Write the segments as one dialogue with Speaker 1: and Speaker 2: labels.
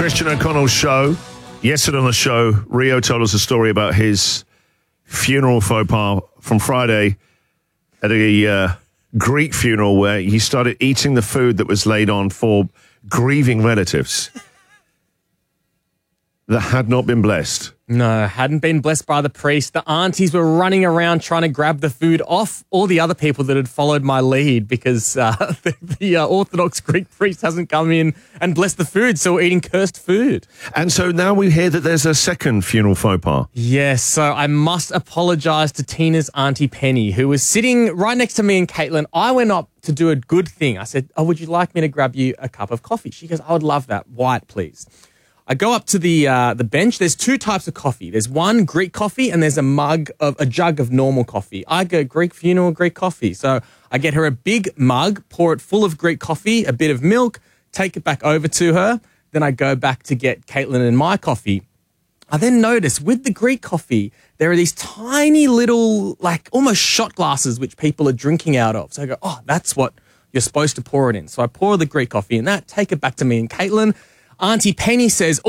Speaker 1: Christian O'Connell show. Yesterday on the show, Rio told us a story about his funeral faux pas from Friday at a Greek funeral where he started eating the food that was laid on for grieving relatives that had not been blessed.
Speaker 2: No, hadn't been blessed by the priest. The aunties were running around trying to grab the food off all the other people that had followed my lead because the Orthodox Greek priest hasn't come in and blessed the food, so we're eating cursed food.
Speaker 1: And so now we hear that there's a second funeral faux pas.
Speaker 2: Yes, so I must apologise to Tina's auntie Penny, who was sitting right next to me and Caitlin. I went up to do a good thing. I said, would you like me to grab you a cup of coffee? She goes, I would love that. White, please. I go up to the bench. There's two types of coffee. There's one Greek coffee and there's a jug of normal coffee. I go Greek funeral, Greek coffee. So I get her a big mug, pour it full of Greek coffee, a bit of milk, take it back over to her. Then I go back to get Caitlin and my coffee. I then notice with the Greek coffee, there are these tiny little, like almost shot glasses which people are drinking out of. So I go, that's what you're supposed to pour it in. So I pour the Greek coffee in that, take it back to me and Caitlin. Auntie Penny says,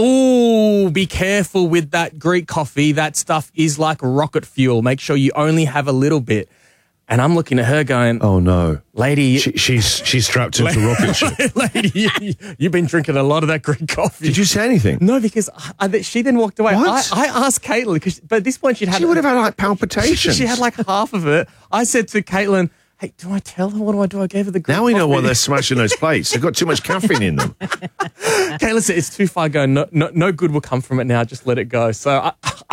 Speaker 2: be careful with that Greek coffee. That stuff is like rocket fuel. Make sure you only have a little bit. And I'm looking at her going, oh no, lady.
Speaker 1: She's strapped into rocket ship.
Speaker 2: Lady, you've been drinking a lot of that Greek coffee.
Speaker 1: Did you say anything?
Speaker 2: No, because she then walked away.
Speaker 1: What?
Speaker 2: I asked Caitlin, but at this point she
Speaker 1: would have had like palpitations.
Speaker 2: She had like half of it. I said to Caitlin, hey, do I tell her? What do I do? I gave her the Greek
Speaker 1: Now we know
Speaker 2: coffee.
Speaker 1: why they're smashing those plates. They've got too much caffeine in them.
Speaker 2: Caitlin said, it's too far gone. No good will come from it now. Just let it go. So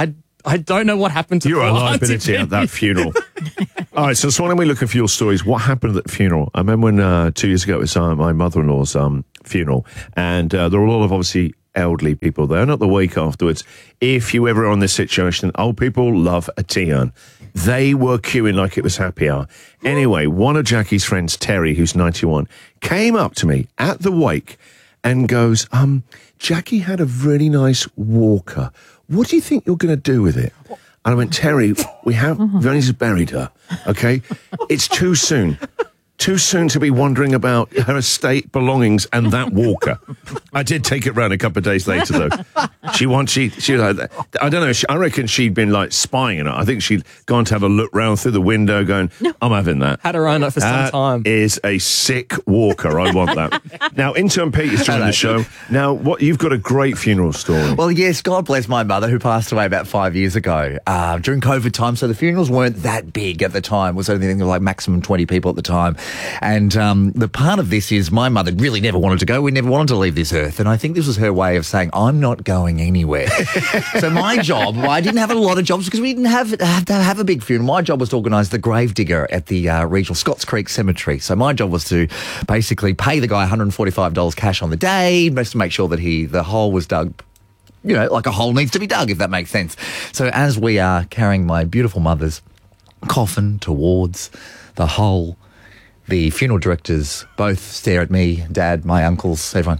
Speaker 2: I don't know what happened to
Speaker 1: You're a
Speaker 2: poor
Speaker 1: liability
Speaker 2: Auntie
Speaker 1: at that funeral. All right, so why don't we look for your stories? What happened at the funeral? I remember when 2 years ago it was my mother-in-law's funeral, and there were a lot of obviously elderly people there, not the wake afterwards. If you ever are in this situation, old people love a tea urn. They were queuing like it was happy hour. Anyway, one of Jackie's friends, Terry, who's 91, came up to me at the wake and goes, Jackie had a really nice walker. What do you think you're going to do with it? And I went, Terry, we've only just buried her, okay? It's too soon. Too soon to be wondering about her estate belongings and that walker. I did take it round a couple of days later, though. She was like, I don't know, I reckon she'd been like spying on it. I think she'd gone to have a look round through the window going, I'm having that.
Speaker 2: Had her own up for some time.
Speaker 1: That is a sick walker. I want that. Now, intern Pete is joining the show. Now, you've got a great funeral story.
Speaker 3: Well, yes, God bless my mother who passed away about 5 years ago during COVID time. So the funerals weren't that big at the time. It was only like maximum 20 people at the time. And the part of this is my mother really never wanted to go. We never wanted to leave this earth. And I think this was her way of saying, I'm not going anywhere. So my job, I didn't have a lot of jobs because we didn't have to have a big funeral. My job was to organise the gravedigger at the regional Scotts Creek Cemetery. So my job was to basically pay the guy $145 cash on the day, just to make sure that the hole was dug, like a hole needs to be dug, if that makes sense. So as we are carrying my beautiful mother's coffin towards the hole, the funeral directors both stare at me, Dad, my uncles, everyone.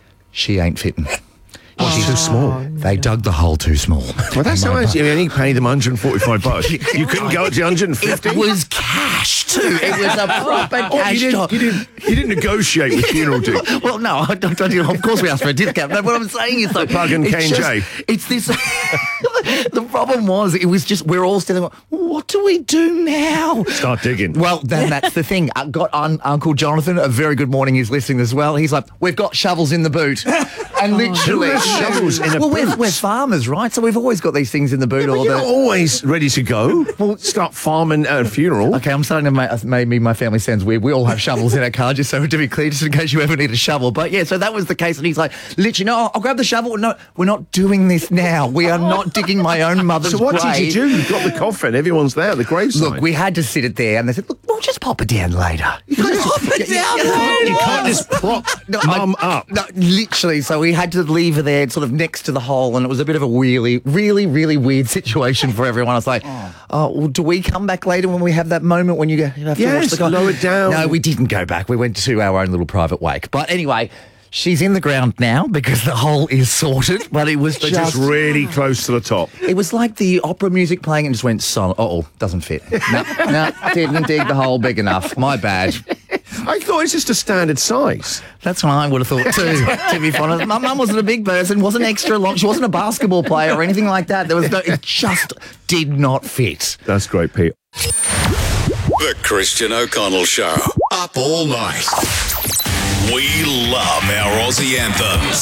Speaker 3: She ain't fitting.
Speaker 1: She's too small.
Speaker 3: They dug the hole too small.
Speaker 1: Well, that's how you only paid them $145. You couldn't go up to $150.
Speaker 3: It was cash too. It was a proper cash job.
Speaker 1: You didn't negotiate with funeral do.
Speaker 3: Well, no, I don't. Of course, we asked for a discount. But what I'm saying is, like,
Speaker 1: plug and K&J.
Speaker 3: It's this. The problem was, it was just we're all standing. What do we do now?
Speaker 1: Start digging.
Speaker 3: Well, then that's the thing. I got Uncle Jonathan. A very good morning. He's listening as well. He's like, we've got shovels in the boot, and literally.
Speaker 1: Shovels in a boot.
Speaker 3: We're farmers, right? So we've always got these things in the boot.
Speaker 1: Yeah, you're always ready to go. Well, start farming at a funeral.
Speaker 3: Okay, I'm starting to maybe my family sounds weird. We all have shovels in our car, just so to be clear, just in case you ever need a shovel. But yeah, so that was the case. And he's like, literally, no, I'll grab the shovel. No, we're not doing this now. We are not digging my own mother's grave.
Speaker 1: So what did you do? You've got the coffin. Everyone's there at the graveside.
Speaker 3: Look, we had to sit it there, and they said, look, we'll just pop it down later. You can't
Speaker 1: pop it down later. You can't just prop mum up.
Speaker 3: No, literally. So we had to leave her there, sort of next to the hole, and it was a bit of a really, really, really weird situation for everyone. I was like, well, do we come back later when we have that moment when you have to watch the guy?
Speaker 1: Lower it down.
Speaker 3: No, we didn't go back. We went to our own little private wake. But anyway, she's in the ground now because the hole is sorted, but it was
Speaker 1: just really close to the top.
Speaker 3: It was like the opera music playing and just went silent. Doesn't fit. No, didn't dig the hole big enough. My bad.
Speaker 1: I thought it's just a standard size.
Speaker 3: That's what I would have thought too, to be honest. My mum wasn't a big person, wasn't extra long. She wasn't a basketball player or anything like that. It just did not fit.
Speaker 1: That's great, Pete.
Speaker 4: The Christian O'Connell Show. Up all night. We love our Aussie anthems.